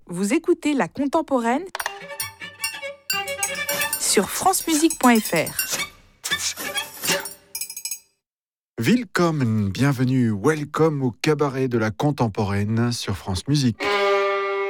Vous écoutez La Contemporaine sur francemusique.fr. Willkommen, bienvenue, welcome au cabaret de La Contemporaine sur France Musique.